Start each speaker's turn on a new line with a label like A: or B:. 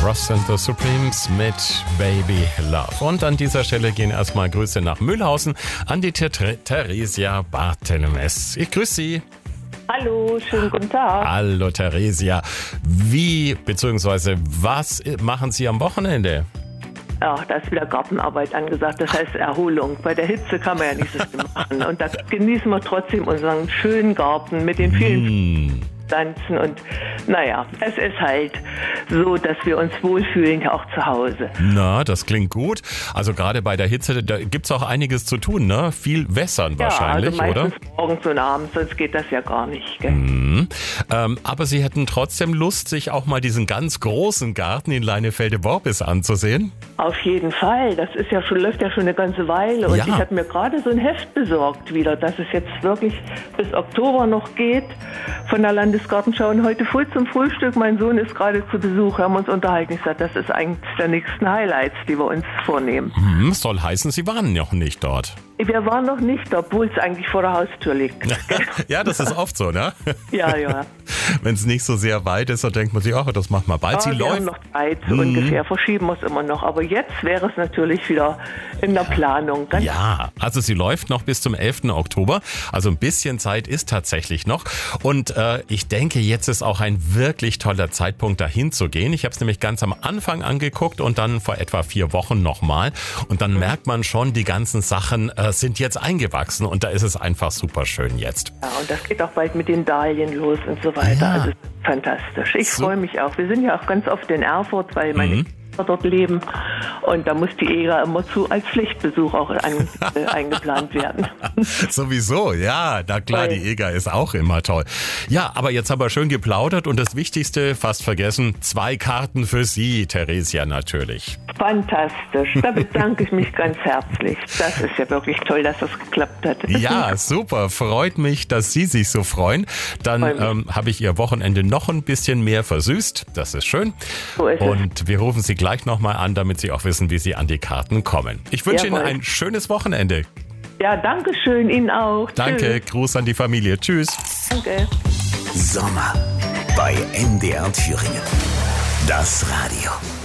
A: Ross and the Supremes mit Baby Love. Und an dieser Stelle gehen erstmal Grüße nach Mühlhausen an die Theresia Barthelmes. Ich grüße Sie.
B: Hallo, schönen guten Tag.
A: Hallo Theresia. Wie bzw. was machen Sie am Wochenende?
B: Ach, da ist wieder Gartenarbeit angesagt, das heißt Erholung. Bei der Hitze kann man ja nicht so viel machen. Und da genießen wir trotzdem unseren schönen Garten mit den vielen Pflanzen. Und naja, es ist halt so, dass wir uns wohlfühlen, auch zu Hause.
A: Na, das klingt gut. Also gerade bei der Hitze, da gibt's auch einiges zu tun, ne? Viel wässern wahrscheinlich,
B: ja, also meistens
A: oder?
B: Morgens und abends, sonst geht das ja gar nicht. Gell?
A: Aber Sie hätten trotzdem Lust, sich auch mal diesen ganz großen Garten in Leinefelde-Worbis anzusehen?
B: Auf jeden Fall. Das ist ja schon, läuft ja schon eine ganze Weile. Und
A: Ja.
B: ich habe mir gerade so ein Heft besorgt wieder, dass es jetzt wirklich bis Oktober noch geht von der Landesgartenschau. Und heute früh zum Frühstück, mein Sohn ist gerade zu Besuch, haben uns unterhalten. Ich sagte, das ist eines der nächsten Highlights, die wir uns vornehmen.
A: Soll heißen, Sie waren noch nicht dort.
B: Wir waren noch nicht, obwohl es eigentlich vor der Haustür liegt.
A: Ja, das ist oft so, ne?
B: Ja.
A: Wenn es nicht so sehr weit ist, dann denkt man sich, ach, das machen wir bald. Sie
B: Wir
A: läuft.
B: haben noch Zeit, ungefähr. Verschieben wir es immer noch. Aber jetzt wäre es natürlich wieder in der Planung. Ganz
A: Ja, also sie läuft noch bis zum 11. Oktober. Also ein bisschen Zeit ist tatsächlich noch. Und ich denke, jetzt ist auch ein wirklich toller Zeitpunkt, dahin zu gehen. Ich habe es nämlich ganz am Anfang angeguckt und dann vor etwa 4 Wochen nochmal. Und dann merkt man schon, die ganzen Sachen sind jetzt eingewachsen. Und da ist es einfach super schön jetzt.
B: Ja, und das geht auch bald mit den Dahlien los und so weiter.
A: Ja.
B: Also fantastisch. Ich freue mich auch. Wir sind ja auch ganz oft in Erfurt, weil meine Kinder dort leben. Und da muss die EGA immer als Pflichtbesuch auch eingeplant werden.
A: Sowieso, ja, na klar, die EGA ist auch immer toll. Ja, aber jetzt haben wir schön geplaudert und das Wichtigste fast vergessen, 2 Karten für Sie, Theresia, natürlich.
B: Fantastisch. Da bedanke ich mich ganz herzlich. Das ist ja wirklich toll, dass das geklappt hat.
A: Ja, super. Freut mich, dass Sie sich so freuen. Dann habe ich Ihr Wochenende noch ein bisschen mehr versüßt. Das ist schön.
B: So ist es.
A: Und wir rufen Sie gleich nochmal an, damit Sie auch wissen, wie Sie an die Karten kommen. Ich wünsche
B: Jawohl.
A: Ihnen ein schönes Wochenende.
B: Ja, danke schön. Ihnen auch.
A: Danke,
B: Tschüss.
A: Gruß an die Familie. Tschüss.
B: Danke.
C: Sommer bei NDR Thüringen. Das Radio.